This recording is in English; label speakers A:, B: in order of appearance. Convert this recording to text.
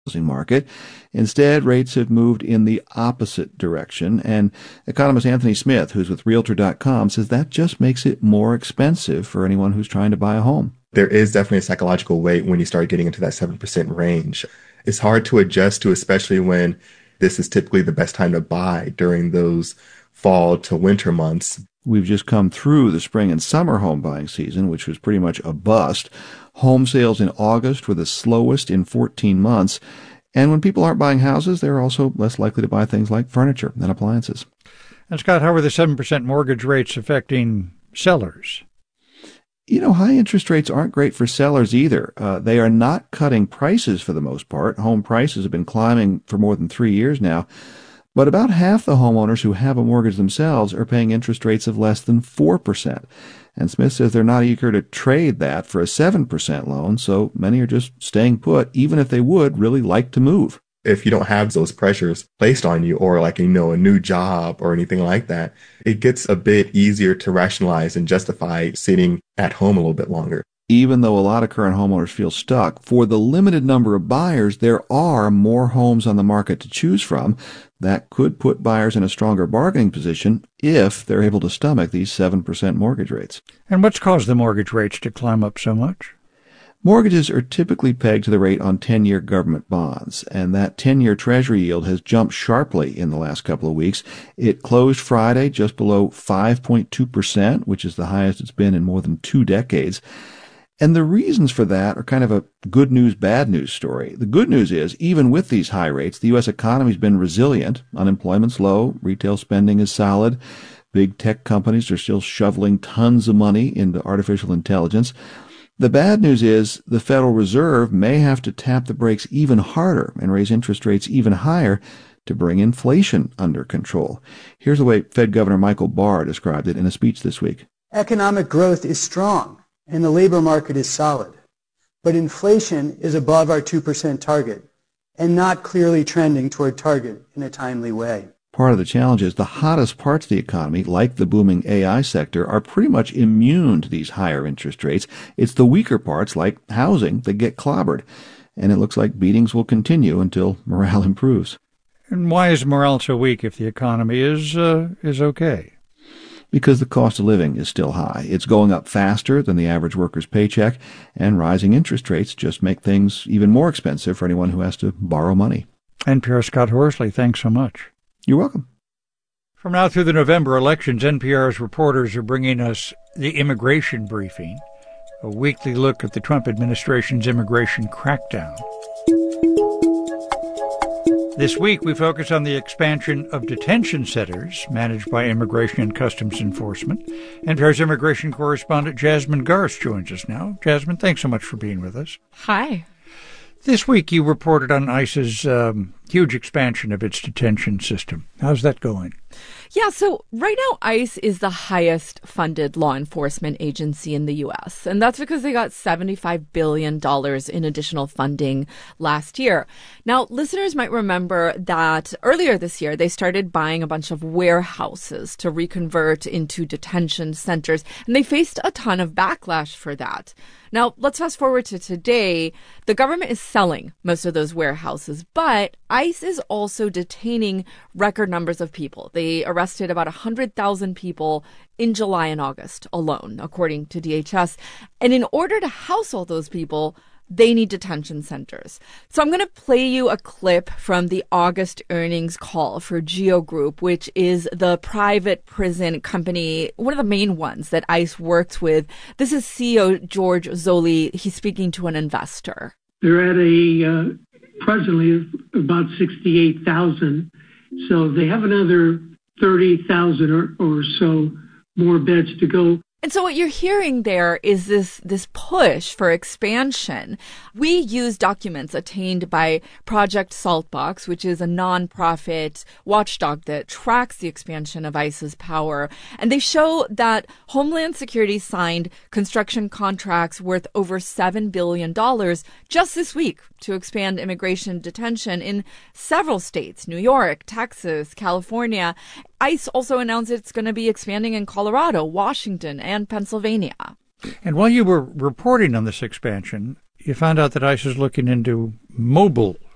A: housing market. Instead, rates have moved in the opposite direction. And economist Anthony Smith, who's with Realtor.com, says that just makes it more expensive for anyone who's trying to buy a home.
B: There is definitely a psychological weight when you start getting into that 7% range. It's hard to adjust to, especially when this is typically the best time to buy during those fall to winter months.
A: We've just come through the spring and summer home buying season, which was pretty much a bust. Home sales in August were the slowest in 14 months. And when people aren't buying houses, they're also less likely to buy things like furniture and appliances.
C: And Scott, how are the 7% mortgage rates affecting sellers?
A: High interest rates aren't great for sellers either. They are not cutting prices for the most part. Home prices have been climbing for more than 3 years now. But about half the homeowners who have a mortgage themselves are paying interest rates of less than 4%. And Smith says they're not eager to trade that for a 7% loan, so many are just staying put, even if they would really like to move.
B: If you don't have those pressures placed on you or a new job or anything like that, it gets a bit easier to rationalize and justify sitting at home a little bit longer.
A: Even though a lot of current homeowners feel stuck, for the limited number of buyers, there are more homes on the market to choose from. That could put buyers in a stronger bargaining position if they're able to stomach these 7% mortgage rates.
C: And what's caused the mortgage rates to climb up so much?
A: Mortgages are typically pegged to the rate on 10-year government bonds, and that 10-year Treasury yield has jumped sharply in the last couple of weeks. It closed Friday just below 5.2%, which is the highest it's been in more than 2 decades. And the reasons for that are kind of a good news, bad news story. The good news is, even with these high rates, the U.S. economy's been resilient. Unemployment's low, retail spending is solid, big tech companies are still shoveling tons of money into artificial intelligence. The bad news is the Federal Reserve may have to tap the brakes even harder and raise interest rates even higher to bring inflation under control. Here's the way Fed Governor Michael Barr described it in a speech this week.
D: Economic growth is strong and the labor market is solid, but inflation is above our 2% target and not clearly trending toward target in a timely way.
A: Part of the challenge is the hottest parts of the economy, like the booming AI sector, are pretty much immune to these higher interest rates. It's the weaker parts, like housing, that get clobbered. And it looks like beatings will continue until morale improves.
C: And why is morale so weak if the economy is okay?
A: Because the cost of living is still high. It's going up faster than the average worker's paycheck, and rising interest rates just make things even more expensive for anyone who has to borrow money.
C: NPR's Scott Horsley, thanks so much.
A: You're welcome.
C: From now through the November elections, NPR's reporters are bringing us the Immigration Briefing, a weekly look at the Trump administration's immigration crackdown. This week, we focus on the expansion of detention centers managed by Immigration and Customs Enforcement. NPR's immigration correspondent Jasmine Garst joins us now. Jasmine, thanks so much for being with us.
E: Hi.
C: This week, you reported on ICE's huge expansion of its detention system. How's that going?
E: Yeah, so right now ICE is the highest funded law enforcement agency in the U.S., and that's because they got $75 billion in additional funding last year. Now, listeners might remember that earlier this year, they started buying a bunch of warehouses to reconvert into detention centers, and they faced a ton of backlash for that. Now, let's fast forward to today. The government is selling most of those warehouses, but ICE is also detaining record numbers of people. They arrested about 100,000 people in July and August alone, according to DHS. And in order to house all those people, they need detention centers. So I'm going to play you a clip from the August earnings call for GEO Group, which is the private prison company, one of the main ones that ICE works with. This is CEO George Zoley. He's speaking to an investor.
F: They're at presently about 68,000. So they have another 30,000 or so more beds to go.
E: And so what you're hearing there is this push for expansion. We use documents attained by Project Saltbox, which is a nonprofit watchdog that tracks the expansion of ICE's power. And they show that Homeland Security signed construction contracts worth over $7 billion just this week to expand immigration detention in several states, New York, Texas, California. ICE also announced it's going to be expanding in Colorado, Washington, and Pennsylvania.
C: And while you were reporting on this expansion, you found out that ICE is looking into mobile